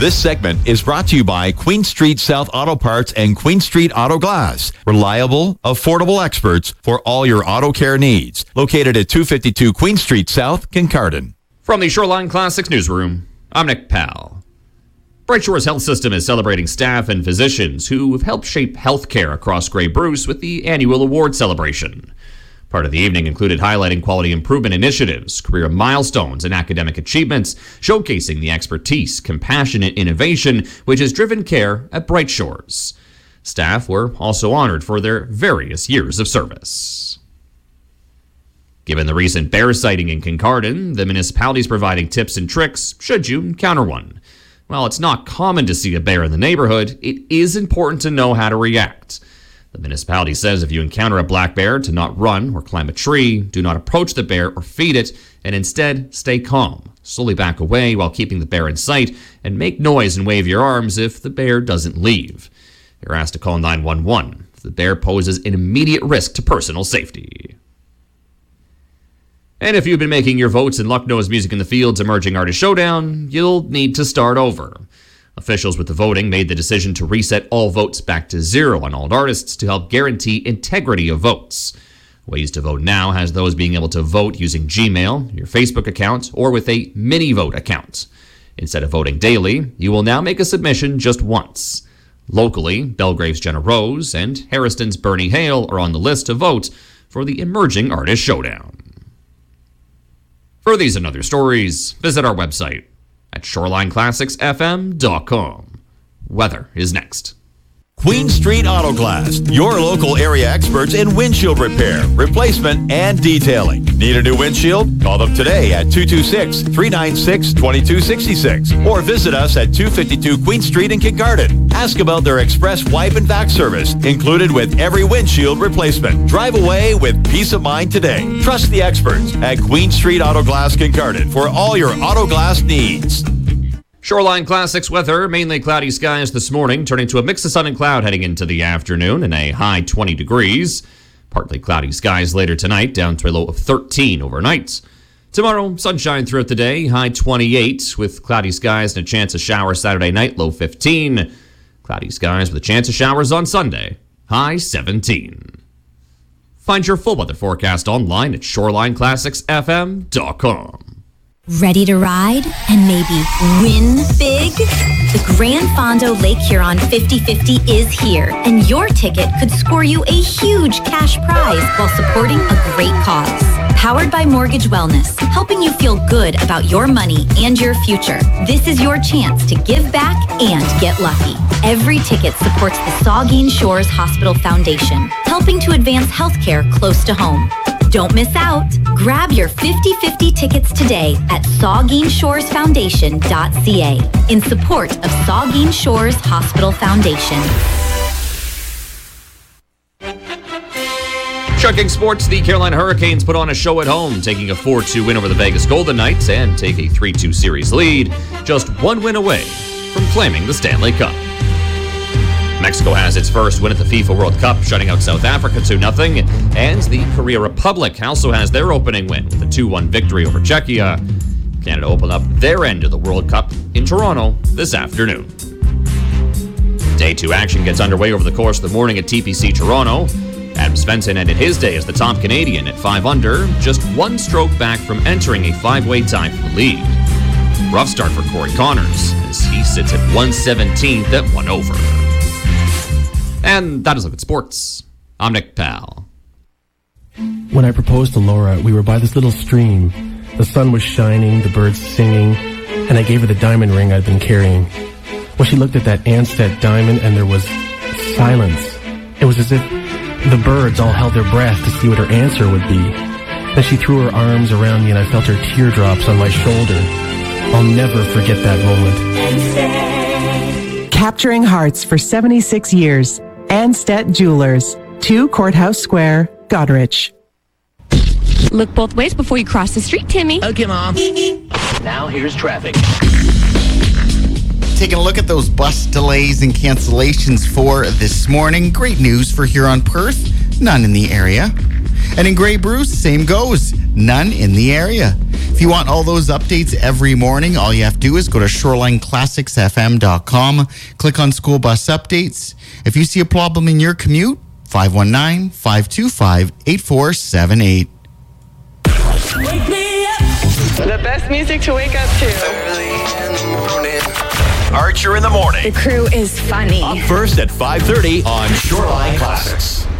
This segment is brought to you by Queen Street South Auto Parts and Queen Street Auto Glass. Reliable, affordable experts for all your auto care needs. Located at 252 Queen Street South, Kincardine. From the Shoreline Classics newsroom, I'm Nick Powell. Bright Shores Health System is celebrating staff and physicians who have helped shape healthcare across Grey Bruce with the annual award celebration. Part of the evening included highlighting quality improvement initiatives, career milestones, and academic achievements, showcasing the expertise, compassion, and innovation which has driven care at Bright Shores. Staff were also honored for their various years of service. Given the recent bear sighting in Kincardine, the municipality is providing tips and tricks should you encounter one. While it's not common to see a bear in the neighborhood, it is important to know how to react. The municipality says if you encounter a black bear, to not run or climb a tree, do not approach the bear or feed it, and instead stay calm. Slowly back away while keeping the bear in sight, and make noise and wave your arms if the bear doesn't leave. You're asked to call 911 if the bear poses an immediate risk to personal safety. And if you've been making your votes in Lucknow's Music in the Fields Emerging Artist Showdown, you'll need to start over. Officials with the voting made the decision to reset all votes back to 0 on all artists to help guarantee integrity of votes. Ways to vote now has those being able to vote using Gmail, your Facebook account, or with a mini vote account. Instead of voting daily, you will now make a submission just once. Locally, Belgrave's Jenna Rose and Harriston's Bernie Hale are on the list to vote for the Emerging Artist Showdown. For these and other stories, visit our website at shorelineclassicsfm.com. Weather is next. Queen Street Auto Glass, your local area experts in windshield repair, replacement, and detailing. Need a new windshield? Call them today at 226-396-2266 or visit us at 252 Queen Street in Kincardine. Ask about their express wipe and vac service, included with every windshield replacement. Drive away with peace of mind today. Trust the experts at Queen Street Auto Glass Kincardine for all your auto glass needs. Shoreline Classics weather, mainly cloudy skies this morning, turning to a mix of sun and cloud heading into the afternoon and a high 20 degrees. Partly cloudy skies later tonight, down to a low of 13 overnight. Tomorrow, sunshine throughout the day, high 28, with cloudy skies and a chance of showers Saturday night, low 15. Cloudy skies with a chance of showers on Sunday, high 17. Find your full weather forecast online at shorelineclassicsfm.com. Ready to ride and maybe win big? The Grand Fondo Lake Huron 50/50 is here, and your ticket could score you a huge cash prize while supporting a great cause. Powered by Mortgage Wellness, helping you feel good about your money and your future. This is your chance to give back and get lucky. Every ticket supports the Saugeen Shores Hospital Foundation, helping to advance healthcare close to home. Don't miss out. Grab your 50/50 tickets today at SaugeenShoresFoundation.ca in support of Saugeen Shores Hospital Foundation. Checking sports, the Carolina Hurricanes put on a show at home, taking a 4-2 win over the Vegas Golden Knights and take a 3-2 series lead, just one win away from claiming the Stanley Cup. Mexico has its first win at the FIFA World Cup, shutting out South Africa 2-0, and the Korea Republic also has their opening win with a 2-1 victory over Czechia. Canada opened up their end of the World Cup in Toronto this afternoon. Day 2 action gets underway over the course of the morning at TPC Toronto. Adam Svensson ended his day as the top Canadian at 5 under, just one stroke back from entering a 5-way tie for the lead. Rough start for Corey Connors, as he sits at 117th at 1 over. And that is a look at sports. I'm Nick Powell. When I proposed to Laura, we were by this little stream. The sun was shining, the birds singing, and I gave her the diamond ring I'd been carrying. Well, she looked at that Ansett diamond, and there was silence. It was as if the birds all held their breath to see what her answer would be. Then she threw her arms around me, and I felt her teardrops on my shoulder. I'll never forget that moment. Capturing hearts for 76 years. Ansett Jewelers, 2 Courthouse Square, Goderich. Look both ways before you cross the street, Timmy. Okay, Mom. Now here's traffic. Taking a look at those bus delays and cancellations for this morning. Great news for Huron-Perth. None in the area. And in Grey Bruce, same goes. None in the area. If you want all those updates every morning, all you have to do is go to shorelineclassicsfm.com, click on school bus updates. If you see a problem in your commute, 519-525-8478. The best music to wake up to. Archer in the morning. The crew is funny. Up first at 5:30 on Shoreline Classics.